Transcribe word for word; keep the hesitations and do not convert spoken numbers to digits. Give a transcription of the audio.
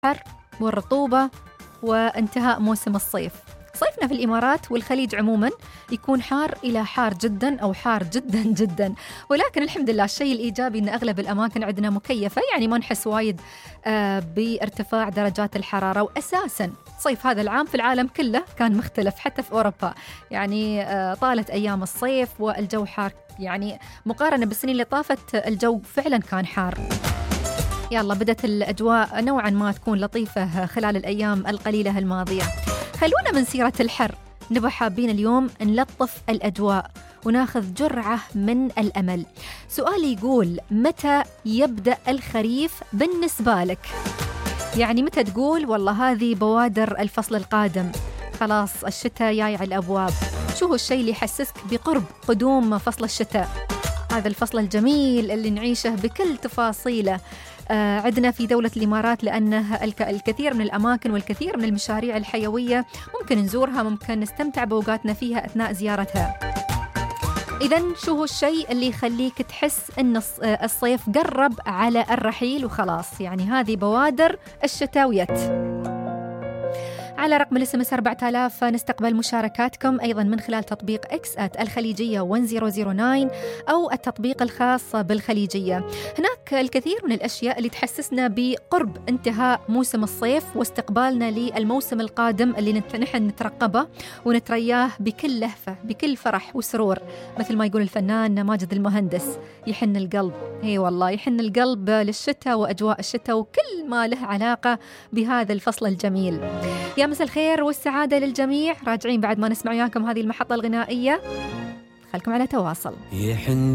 الحر والرطوبة وانتهاء موسم الصيف. صيفنا في الإمارات والخليج عموما يكون حار إلى حار جدا أو حار جدا جدا، ولكن الحمد لله الشيء الإيجابي أن أغلب الأماكن عندنا مكيفة، يعني ما نحس وايد آه بارتفاع درجات الحرارة. وأساسا صيف هذا العام في العالم كله كان مختلف، حتى في أوروبا يعني آه طالت أيام الصيف والجو حار، يعني مقارنة بالسنين اللي طافت الجو فعلا كان حار. يلا بدت الأجواء نوعا ما تكون لطيفة خلال الأيام القليلة الماضية. خلونا من سيرة الحر نبقى حابين اليوم نلطف الأجواء وناخذ جرعة من الأمل. سؤالي يقول: متى يبدأ الخريف بالنسبة لك؟ يعني متى تقول والله هذه بوادر الفصل القادم، خلاص الشتاء جاي على الأبواب؟ شو هو الشيء اللي يحسسك بقرب قدوم فصل الشتاء، هذا الفصل الجميل اللي نعيشه بكل تفاصيله آه عندنا في دولة الإمارات، لأنه الكثير من الأماكن والكثير من المشاريع الحيوية ممكن نزورها، ممكن نستمتع بأوقاتنا فيها أثناء زيارتها. إذن شو هو الشيء اللي يخليك تحس أن الصيف قرب على الرحيل وخلاص، يعني هذه بوادر الشتاويات؟ على رقم الاس ام اس أربعة آلاف نستقبل مشاركاتكم أيضا من خلال تطبيق إكس آت الخليجية واحد مئة تسعة أو التطبيق الخاص بالخليجية. هناك الكثير من الأشياء اللي تحسسنا بقرب انتهاء موسم الصيف واستقبالنا للموسم القادم اللي نحن نترقبه ونترياه بكل لهفة بكل فرح وسرور. مثل ما يقول الفنان ماجد المهندس: يحن القلب. اي والله يحن القلب للشتاء وأجواء الشتاء وكل ما له علاقة بهذا الفصل الجميل. يا مساء الخير والسعادة للجميع، راجعين بعد ما نسمع وياكم هذه المحطة الغنائية، خلكم على تواصل.